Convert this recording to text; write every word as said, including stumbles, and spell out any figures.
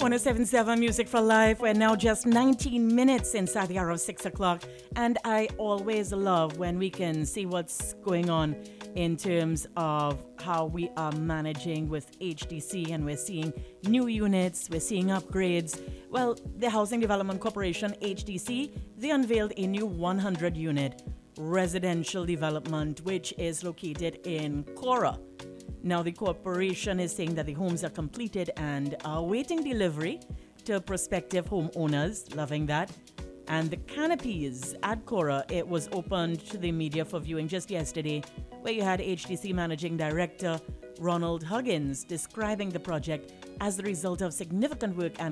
one oh seven point seven Music for Life. We're now just nineteen minutes inside the hour of six o'clock. And I always love when we can see what's going on in terms of how we are managing with H D C. And we're seeing new units, we're seeing upgrades. Well, the Housing Development Corporation, H D C, they unveiled a new one hundred unit residential development, which is located in Cora. Now, the corporation is saying that the homes are completed and are awaiting delivery to prospective homeowners. Loving that. And the canopies at Cora, it was opened to the media for viewing just yesterday, where you had H D C Managing Director Ronald Huggins describing the project as the result of significant work and